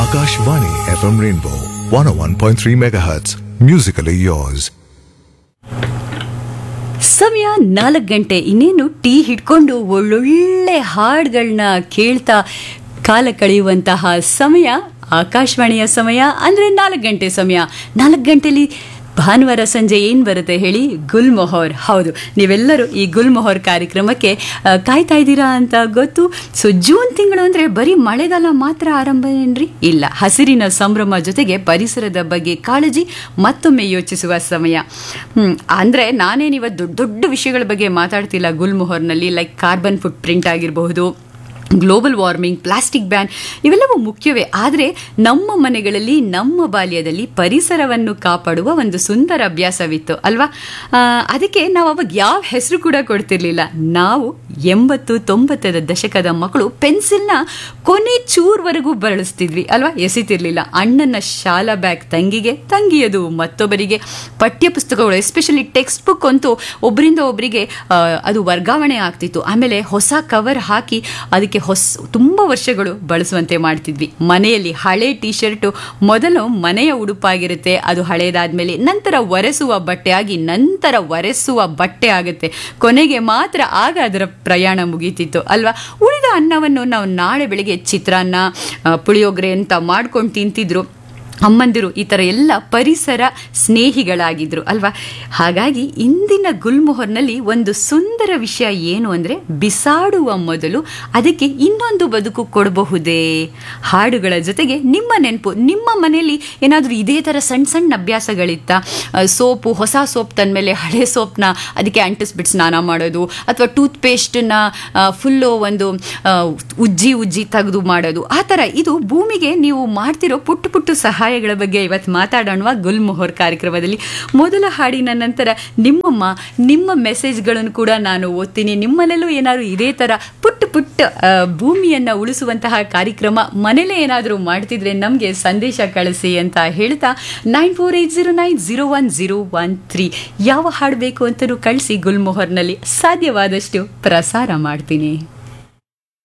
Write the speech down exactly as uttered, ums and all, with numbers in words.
Akashvani F M Rainbow one oh one point three megahertz. Musically yours. ಸಮಯ ನಾಲ್ಕು ಗಂಟೆ. ಇನ್ನೇನು ಟೀ ಹಿಡ್ಕೊಂಡು ಒಳ್ಳೊಳ್ಳೆ ಹಾಡುಗಳನ್ನ ಕೇಳ್ತಾ ಕಾಲ ಕಳೆಯುವಂತಹ ಸಮಯ ಆಕಾಶವಾಣಿಯ ಸಮಯ ಅಂದರೆ ನಾಲ್ಕು ಗಂಟೆ ಸಮಯ. ನಾಲ್ಕು ಗಂಟೆಲಿ ಭಾನುವಾರ ಸಂಜೆ ಏನು ಬರುತ್ತೆ ಹೇಳಿ? ಗುಲ್ಮೊಹರ್. ಹೌದು, ನೀವೆಲ್ಲರೂ ಈ ಗುಲ್ಮೊಹರ್ ಕಾರ್ಯಕ್ರಮಕ್ಕೆ ಕಾಯ್ತಾ ಇದ್ದೀರಾ ಅಂತ ಗೊತ್ತು. ಸೊ ಜೂನ್ ತಿಂಗಳು ಅಂದರೆ ಬರೀ ಮಳೆಗಾಲ ಮಾತ್ರ ಆರಂಭ ಏನ್ರಿ? ಇಲ್ಲ, ಹಸಿರಿನ ಸಂಭ್ರಮ ಜೊತೆಗೆ ಪರಿಸರದ ಬಗ್ಗೆ ಕಾಳಜಿ ಮತ್ತೊಮ್ಮೆ ಯೋಚಿಸುವ ಸಮಯ. ಹ್ಞೂ ಅಂದರೆ ನಾನೇನಿವತ್ತು ದೊಡ್ಡ ದೊಡ್ಡ ವಿಷಯಗಳ ಬಗ್ಗೆ ಮಾತಾಡ್ತಿಲ್ಲ ಗುಲ್ಮೊಹರ್ನಲ್ಲಿ. ಲೈಕ್ ಕಾರ್ಬನ್ ಫುಟ್ ಪ್ರಿಂಟ್ ಆಗಿರಬಹುದು, ಗ್ಲೋಬಲ್ ವಾರ್ಮಿಂಗ್, ಪ್ಲಾಸ್ಟಿಕ್ ಬ್ಯಾನ್, ಇವೆಲ್ಲವೂ ಮುಖ್ಯವೇ. ಆದರೆ ನಮ್ಮ ಮನೆಗಳಲ್ಲಿ ನಮ್ಮ ಬಾಲ್ಯದಲ್ಲಿ ಪರಿಸರವನ್ನು ಕಾಪಾಡುವ ಒಂದು ಸುಂದರ ಅಭ್ಯಾಸವಿತ್ತು ಅಲ್ವಾ? ಅದಕ್ಕೆ ನಾವು ಅವಾಗ ಯಾವ ಹೆಸರು ಕೂಡ ಕೊಡ್ತಿರ್ಲಿಲ್ಲ. ನಾವು ಎಂಬತ್ತು ತೊಂಬತ್ತರ ದಶಕದ ಮಕ್ಕಳು ಪೆನ್ಸಿಲ್ನ ಕೊನೆ ಚೂರ್ವರೆಗೂ ಬಳಸ್ತಿದ್ವಿ ಅಲ್ವಾ? ಎಸಿತಿರ್ಲಿಲ್ಲ. ಅಣ್ಣನ ಶಾಲಾ ಬ್ಯಾಗ್ ತಂಗಿಗೆ, ತಂಗಿಯದು ಮತ್ತೊಬ್ಬರಿಗೆ. ಪಠ್ಯ ಪುಸ್ತಕಗಳು ಎಸ್ಪೆಷಲಿ ಟೆಕ್ಸ್ಟ್ ಬುಕ್ ಅಂತೂ ಒಬ್ಬರಿಂದ ಒಬ್ಬರಿಗೆ ಅದು ವರ್ಗಾವಣೆ ಆಗ್ತಿತ್ತು. ಆಮೇಲೆ ಹೊಸ ಕವರ್ ಹಾಕಿ ಅದಕ್ಕೆ ಹೊಸ ತುಂಬ ವರ್ಷಗಳು ಬಳಸುವಂತೆ ಮಾಡ್ತಿದ್ವಿ. ಮನೆಯಲ್ಲಿ ಹಳೆ ಟಿ ಶರ್ಟು ಮೊದಲು ಮನೆಯ ಉಡುಪಾಗಿರುತ್ತೆ, ಅದು ಹಳೇದಾದ್ಮೇಲೆ ನಂತರ ಒರೆಸುವ ಬಟ್ಟೆಯಾಗಿ ನಂತರ ಒರೆಸುವ ಬಟ್ಟೆ ಆಗುತ್ತೆ, ಕೊನೆಗೆ ಮಾತ್ರ ಆಗ ಅದರ ಪ್ರಯಾಣ ಮುಗೀತಿತ್ತು ಅಲ್ವಾ? ಉಳಿದ ಅನ್ನವನ್ನು ನಾವು ನಾಳೆ ಬೆಳಿಗ್ಗೆ ಚಿತ್ರಾನ್ನ, ಪುಳಿಯೋಗರೆ ಅಂತ ಮಾಡ್ಕೊಂಡು ತಿಂತಿದ್ರು ಅಮ್ಮಂದಿರು. ಈ ಥರ ಎಲ್ಲ ಪರಿಸರ ಸ್ನೇಹಿಗಳಾಗಿದ್ರು ಅಲ್ವಾ? ಹಾಗಾಗಿ ಇಂದಿನ ಗುಲ್ಮೊಹರ್ನಲ್ಲಿ ಒಂದು ಸುಂದರ ವಿಷಯ ಏನು ಅಂದರೆ, ಬಿಸಾಡುವ ಮೊದಲು ಅದಕ್ಕೆ ಇನ್ನೊಂದು ಬದುಕು ಕೊಡಬಹುದೇ? ಹಾಡುಗಳ ಜೊತೆಗೆ ನಿಮ್ಮ ನೆನಪು. ನಿಮ್ಮ ಮನೆಯಲ್ಲಿ ಏನಾದರೂ ಇದೇ ಥರ ಸಣ್ಣ ಸಣ್ಣ ಅಭ್ಯಾಸಗಳಿತ್ತ? ಸೋಪು, ಹೊಸ ಸೋಪ್ ತಂದಮೇಲೆ ಹಳೆ ಸೋಪ್ನ ಅದಕ್ಕೆ ಅಂಟಿಸ್ಬಿಟ್ಟು ಸ್ನಾನ ಮಾಡೋದು, ಅಥವಾ ಟೂತ್ ಪೇಸ್ಟನ್ನ ಫುಲ್ಲು ಒಂದು ಉಜ್ಜಿ ಉಜ್ಜಿ ತೆಗೆದು ಮಾಡೋದು, ಆ ಥರ. ಇದು ಭೂಮಿಗೆ ನೀವು ಮಾಡ್ತಿರೋ ಪುಟ್ಟ ಪುಟ್ಟ ಸಹಾಯ ಗಳ ಬಗ್ಗೆ ಇವತ್ತು ಮಾತಾಡೋಣ ಗುಲ್ಮೊಹರ್ ಕಾರ್ಯಕ್ರಮದಲ್ಲಿ. ಮೊದಲ ಹಾಡಿನ ನಂತರ ನಿಮ್ಮಮ್ಮ ನಿಮ್ಮ ಮೆಸೇಜ್ಗಳನ್ನು ಕೂಡ ನಾನು ಓದ್ತೀನಿ. ನಿಮ್ಮನೆಲ್ಲೂ ಏನಾದರೂ ಇದೇ ಥರ ಪುಟ್ಟ ಪುಟ್ಟ ಭೂಮಿಯನ್ನು ಉಳಿಸುವಂತಹ ಕಾರ್ಯಕ್ರಮ ಮನೇಲೇ ಏನಾದರೂ ಮಾಡ್ತಿದ್ರೆ ನಮಗೆ ಸಂದೇಶ ಕಳಿಸಿ ಅಂತ ಹೇಳ್ತಾ nine four eight zero nine zero one zero one three ಯಾವ ಹಾಡಬೇಕು ಅಂತಲೂ ಕಳಿಸಿ. ಗುಲ್ಮೊಹರ್ನಲ್ಲಿ ಸಾಧ್ಯವಾದಷ್ಟು ಪ್ರಸಾರ ಮಾಡ್ತೀನಿ.